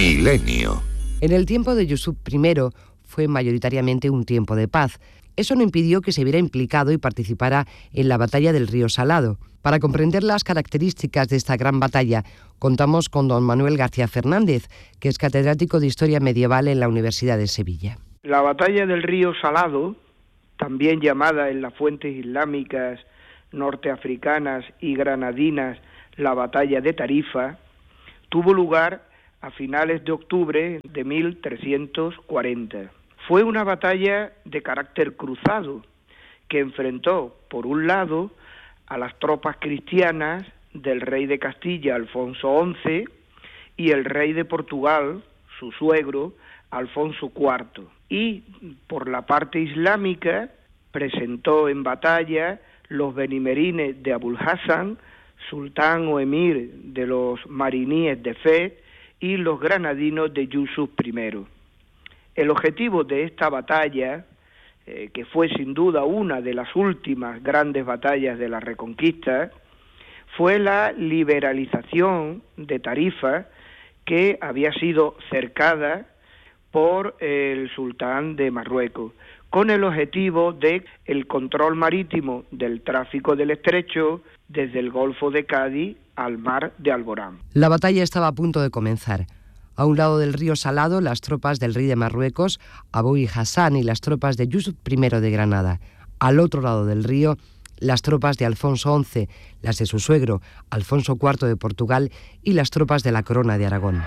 Milenio. En el tiempo de Yusuf I fue mayoritariamente un tiempo de paz. Eso no impidió que se viera implicado y participara en la batalla del Río Salado. Para comprender las características de esta gran batalla, contamos con don Manuel García Fernández, que es catedrático de Historia Medieval en la Universidad de Sevilla. La batalla del Río Salado, también llamada en las fuentes islámicas, norteafricanas y granadinas la batalla de Tarifa, tuvo lugar a finales de octubre de 1340. Fue una batalla de carácter cruzado, que enfrentó, por un lado, a las tropas cristianas del rey de Castilla, Alfonso XI, y el rey de Portugal, su suegro, Alfonso IV. Y por la parte islámica, presentó en batalla los benimerines de Abul Hasan, sultán o emir de los mariníes de Fez, y los granadinos de Yusuf I. El objetivo de esta batalla, que fue sin duda una de las últimas grandes batallas de la Reconquista, fue la liberalización de Tarifa, que había sido cercada por el sultán de Marruecos, con el objetivo de el control marítimo del tráfico del estrecho desde el Golfo de Cádiz al mar de Alborán. La batalla estaba a punto de comenzar. A un lado del río Salado, las tropas del rey de Marruecos, Abu Hassan, y las tropas de Yusuf I de Granada. Al otro lado del río, las tropas de Alfonso XI, las de su suegro, Alfonso IV de Portugal, y las tropas de la Corona de Aragón.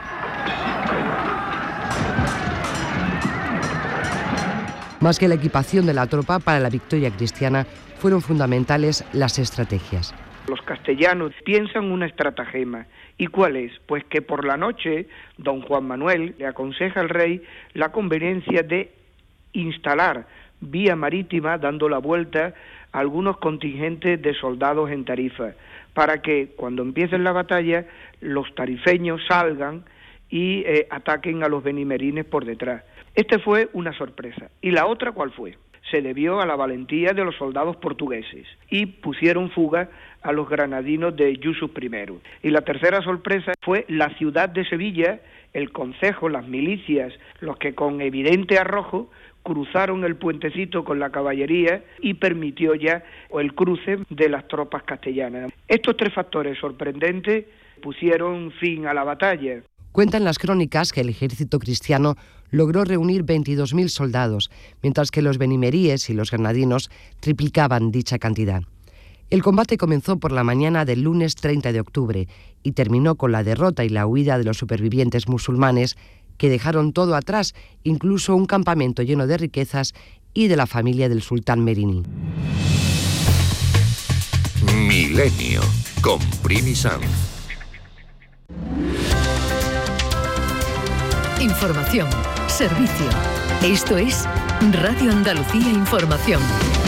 Más que la equipación de la tropa para la victoria cristiana, fueron fundamentales las estrategias. Los castellanos piensan una estratagema. ¿Y cuál es? Pues que por la noche don Juan Manuel le aconseja al rey la conveniencia de instalar vía marítima, dando la vuelta a algunos contingentes de soldados en Tarifa, para que cuando empiece la batalla los tarifeños salgan y ataquen a los benimerines por detrás. Esta fue una sorpresa. ¿Y la otra cuál fue? Se debió a la valentía de los soldados portugueses y pusieron fuga a los granadinos de Yusuf I. Y la tercera sorpresa fue la ciudad de Sevilla, el concejo, las milicias, los que con evidente arrojo cruzaron el puentecito con la caballería y permitió ya el cruce de las tropas castellanas. Estos tres factores sorprendentes pusieron fin a la batalla. Cuentan las crónicas que el ejército cristiano logró reunir 22.000 soldados, mientras que los benimeríes y los granadinos triplicaban dicha cantidad. El combate comenzó por la mañana del lunes 30 de octubre y terminó con la derrota y la huida de los supervivientes musulmanes, que dejaron todo atrás, incluso un campamento lleno de riquezas y de la familia del sultán Merini. Milenio con Primi Sanz. Información, servicio. Esto es Radio Andalucía Información.